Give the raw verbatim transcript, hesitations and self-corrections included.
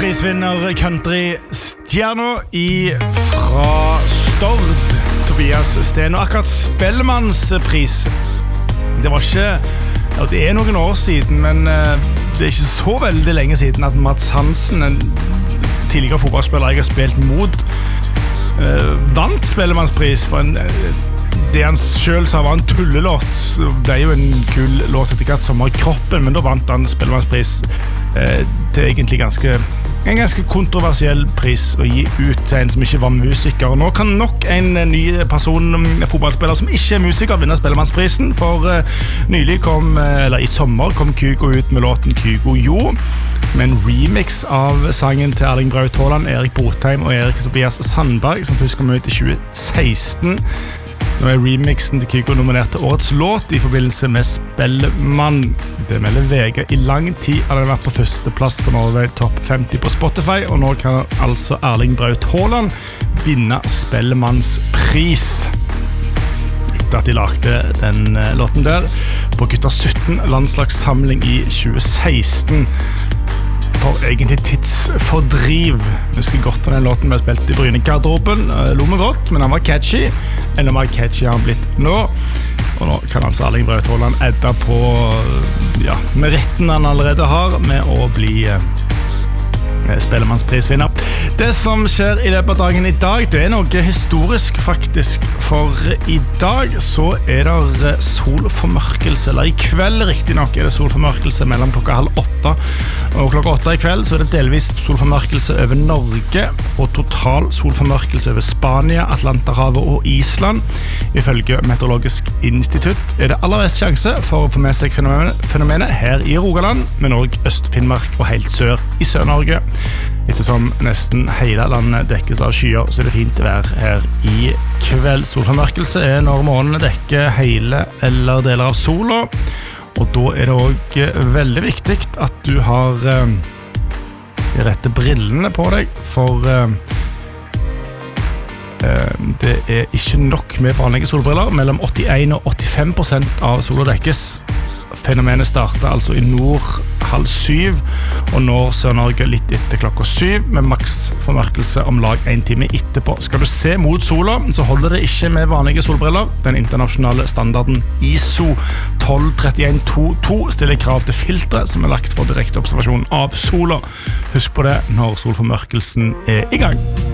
Spellemannsprisvinner country-stjerna i fra Stord, Tobias Sten. Og akkurat Spellemannspris, det var ikke, ja, det er noen år siden, men uh, det er ikke så veldig lenge siden at Mats Hansen, en tidligere fotballspiller jeg har spilt mot, uh, vant Spellemannspris for en, uh, det han selv sa var en tullelåt. Det er jo en kul låt etter hvert, Sommer i kroppen, men da vant han Spellemannspris uh, til egentlig ganske en ganske kontroversiell pris å gi ut til en som ikke var musiker. Nå kan nok en ny person, en fotballspiller som ikke er musiker, vinne Spellemannsprisen, for uh, nylig kom, uh, eller i sommer kom Kygo ut med låten Kygo Jo, med en remix av sangen til Erling Braut Haaland, Erik Botheim og Erik Tobias Sandberg, som først kom ut i tjue seksten. Nå er remixen til Kygo nominert til årets låt i forbindelse med Spellemann. Det melder V G. I lang tid har den vært på første plass på Norway Top femti på Spotify, og nå kan altså Erling Braut Haaland vinne Spellemanns pris. Etter at de lagde den uh, låten der på Gutta sytten landslagssamling i tjue seksten. For egentlig tidsfordriv. Jeg husker godt at den låten ble spilt i Bryne-garderoben. Lo meg godt, men han var catchy. Enda mer catchy har han blitt nå. Og nå kan altså Erling Braut Haaland edde på ja, meritten han allerede har med å bli eh, Spellemannsprisvinner. Det som skjer i løpet av dagen i dag, det er noe historisk faktisk, for i dag så er det solformørkelse, eller i kveld riktig nok er det solformørkelse mellom klokka halv åtte og klokka åtte i kveld, så er det delvis solformørkelse over Norge og total solformørkelse over Spania, Atlanterhavet og Island. Ifølge Meteorologisk institutt er det aller best sjanse for å få med seg fenomenet, fenomenet her i Rogaland, men også Øst-Finnmark og helt sør i Sør-Norge. Ettersom nesten hele landet dekkes av skyer, så er det fint vær her i kveld. Solformørkelse er når månen dekker hele eller deler av sola, og da er det også veldig viktig at du har eh, de rette brillene på deg, for eh, eh, det er ikke nok med vanlige solbriller. Mellom åttien og åttifem prosent av sola dekkes. Fenomenet starter altså i nord halv syv og når Sør-Norge litt etter klokka syv, med maks formørkelse om lag en time etterpå. Skal du se mot sola, så holder det ikke med vanlige solbriller. Den internasjonale standarden I S O tolv trettien tjueto stiller krav til filtre som er lagt for direkte observasjon av sola. Husk på det når solformørkelsen er i gang.